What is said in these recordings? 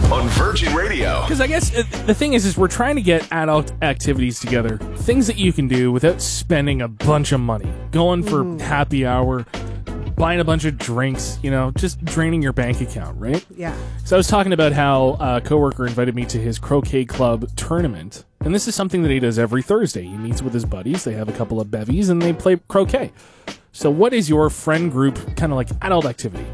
on Virgin Radio. Because I guess the thing is we're trying to get adult activities together, things that you can do without spending a bunch of money, going for happy hour, buying a bunch of drinks, just draining your bank account, right? Yeah. So I was talking about how a coworker invited me to his croquet club tournament, and this is something that he does every Thursday. He meets with his buddies, they have a couple of bevies, and they play croquet. So what is your friend group kind of like adult activity?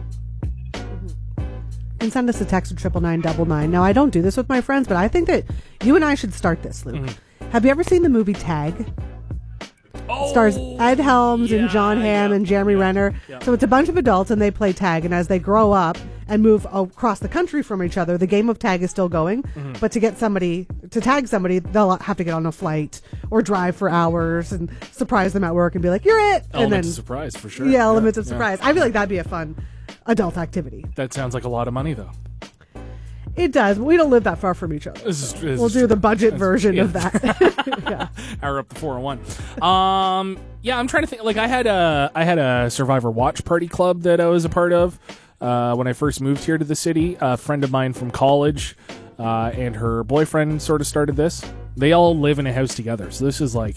And send us a text at 99999. Now, I don't do this with my friends, but I think that you and I should start this, Luke. Have you ever seen the movie Tag? It stars Ed Helms and John Hamm and Jeremy Renner. Yeah. So it's a bunch of adults and they play tag. And as they grow up and move across the country from each other, the game of tag is still going. But to tag somebody, they'll have to get on a flight or drive for hours and surprise them at work and be like, "You're it!" Elements of surprise, for sure. Yeah, elements of surprise. I feel like that'd be a fun adult activity. That sounds like a lot of money, though. It does, but we don't live that far from each other. We'll do the budget version of that. Hour up to 401. I'm trying to think. Like I had a Survivor watch party club that I was a part of when I first moved here to the city. A friend of mine from college and her boyfriend sort of started this. They all live in a house together, so this is like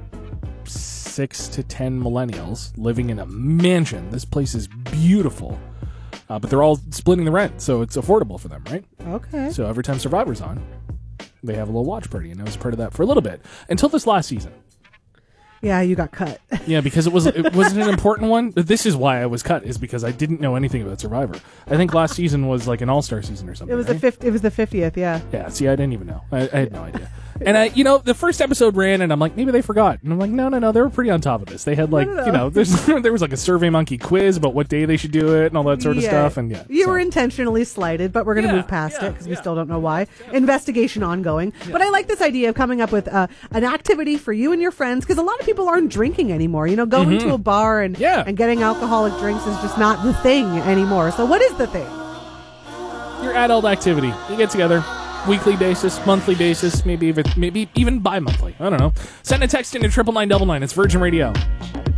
6 to 10 millennials living in a mansion. This place is beautiful. But they're all splitting the rent, so it's affordable for them, right? Okay. So every time Survivor's on, they have a little watch party, and I was part of that for a little bit until this last season. Yeah, you got cut. Yeah, because it wasn't an important one. But this is why I was cut, is because I didn't know anything about Survivor. I think last season was like an all-star season or something. It was right? the 50th, yeah. Yeah, see, I didn't even know. I had no idea. And the first episode ran, and I'm like, maybe they forgot. And I'm like, no, they were pretty on top of this. They had like, No. there was like a Survey Monkey quiz about what day they should do it and all that sort of stuff. And you were intentionally slighted, but we're going to move past it because we still don't know why. Investigation ongoing. Yeah. But I like this idea of coming up with an activity for you and your friends, because a lot of people aren't drinking anymore. Going to a bar and getting alcoholic drinks is just not the thing anymore. So what is the thing? Your adult activity. You get together. Weekly basis, monthly basis, maybe even bi-monthly. I don't know. Send a text into 99999. It's Virgin Radio.